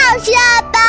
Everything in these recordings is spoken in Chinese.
下吧。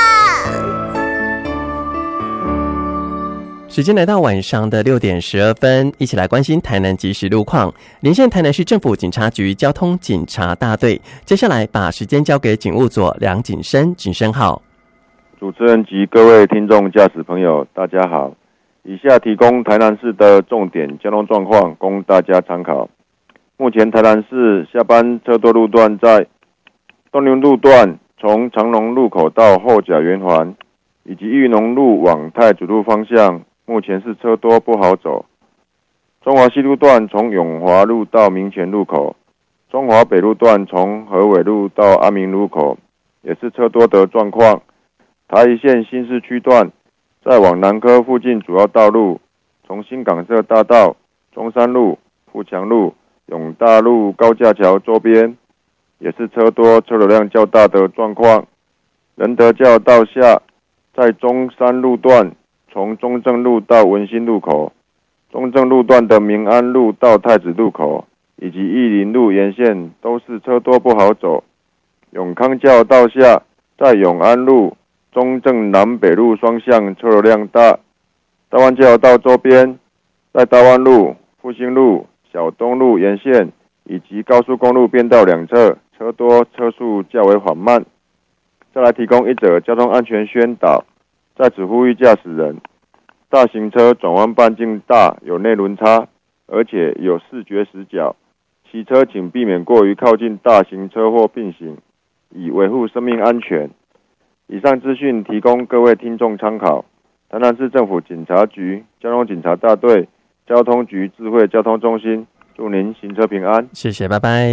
时间来到晚上的6点12分，一起来关心台南即时路况。连线台南市政府警察局交通警察大队，接下来把时间交给警务佐梁景生，景生好。 主持人及各位听众驾驶朋友，大家好。以下提供台南市的重点交通状况，供大家参考。目前台南市下班车多路段在东宁路段从长隆路口到后甲圆环，以及裕农路往太子路方向，目前是车多不好走。中华西路段从永华路到民权路口，中华北路段从和伟路到安民路口，也是车多的状况。台一线新市区段在往南科附近主要道路，从新港社大道、中山路、富强路、永大路高架桥周边，也是车多车流量较大的状况。仁德教道下在中山路段从中正路到文心路口，中正路段的民安路到太子路口以及义林路沿线都是车多不好走。永康教道下在永安路、中正南北路双向车流量大。大湾交流道周边在大湾路、复兴路、小东路沿线以及高速公路变道两侧车多车速较为缓慢。再来提供一则交通安全宣导，在此呼吁驾驶人，大型车转弯半径大，有内轮差，而且有视觉死角，骑车请避免过于靠近大型车或并行，以维护生命安全。以上资讯提供各位听众参考。台南市政府警察局交通警察大队交通局智慧交通中心，祝您行车平安。 谢谢，拜拜。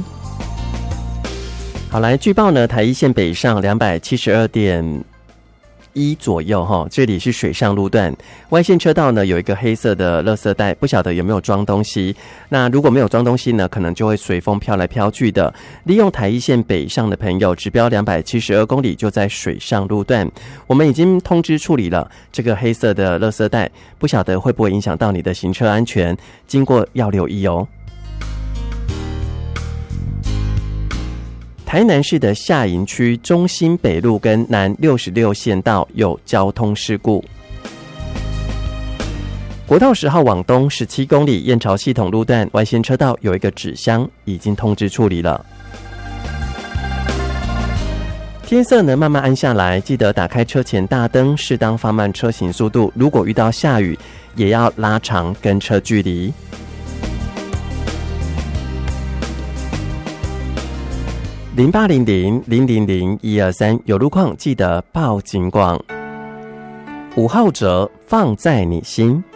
好，来据报呢，台一线北上272.1左右这里是水上路段，外线车道呢有一个黑色的垃圾袋，不晓得有没有装东西。那如果没有装东西呢，可能就会随风飘来飘去的。利用台一线北上的朋友，指标272公里就在水上路段，我们已经通知处理了这个黑色的垃圾袋，不晓得会不会影响到你的行车安全，经过要留意哦。台南市的下营区中心北路跟南66线道有交通事故。国道10号往东17公里燕巢系统路段外线车道有一个纸箱，已经通知处理了。天色呢慢慢暗下来，记得打开车前大灯，适当放慢车行速度。如果遇到下雨，也要拉长跟车距离。0800-000-123有路况记得报警广。5号折放在你心。